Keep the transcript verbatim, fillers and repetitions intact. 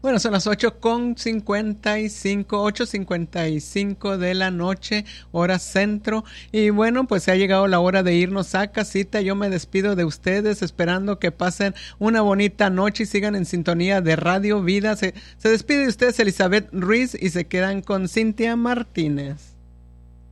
Bueno, son las ocho con cincuenta y cinco, ocho cincuenta y cinco de la noche, hora centro. Y bueno, pues se ha llegado la hora de irnos a casita. Yo me despido de ustedes esperando que pasen una bonita noche y sigan en sintonía de Radio Vida. Se, se despide de ustedes Elizabeth Ruiz y se quedan con Cintia Martínez.